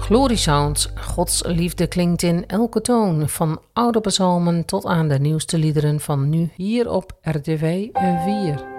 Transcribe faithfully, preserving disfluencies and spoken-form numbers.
Glory Sounds, Gods liefde klinkt in elke toon. Van oude psalmen tot aan de nieuwste liederen van nu hier op R T V vier.